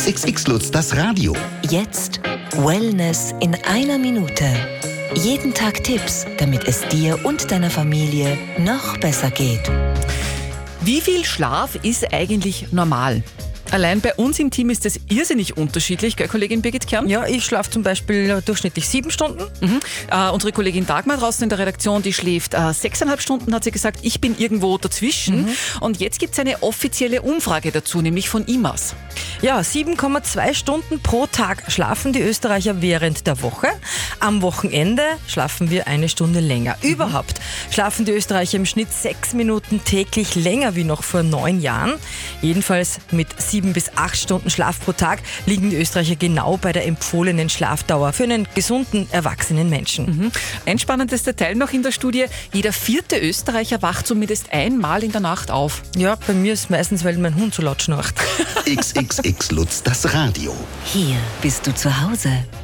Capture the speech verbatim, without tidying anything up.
X X X Lutz, das Radio. Jetzt Wellness in einer Minute. Jeden Tag Tipps, damit es dir und deiner Familie noch besser geht. Wie viel Schlaf ist eigentlich normal? Allein bei uns im Team ist das irrsinnig unterschiedlich, gell, Kollegin Birgit Kern? Ja, ich schlafe zum Beispiel durchschnittlich sieben Stunden. Mhm. Äh, unsere Kollegin Dagmar draußen in der Redaktion, die schläft äh, sechseinhalb Stunden, hat sie gesagt. Ich bin irgendwo dazwischen. Mhm. Und jetzt gibt es eine offizielle Umfrage dazu, nämlich von I M A S. Ja, sieben Komma zwei Stunden pro Tag schlafen die Österreicher während der Woche. Am Wochenende schlafen wir eine Stunde länger. Mhm. Überhaupt schlafen die Österreicher im Schnitt sechs Minuten täglich länger wie noch vor neun Jahren. Jedenfalls mit sieben bis acht Stunden Schlaf pro Tag liegen die Österreicher genau bei der empfohlenen Schlafdauer für einen gesunden, erwachsenen Menschen. Mhm. Ein spannendes Detail noch in der Studie: Jeder vierte Österreicher wacht zumindest einmal in der Nacht auf. Ja, bei mir ist es meistens, weil mein Hund so laut schnarcht. X X X Lutz, das Radio. Hier bist du zu Hause.